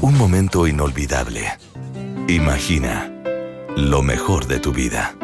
Un momento inolvidable. Imagina lo mejor de tu vida.